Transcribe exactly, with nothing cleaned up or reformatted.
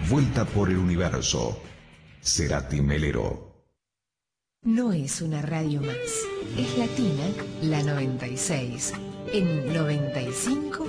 vuelta por el universo. Cerati Melero. No es una radio más. Es Latina, la noventa y seis. En noventa y cinco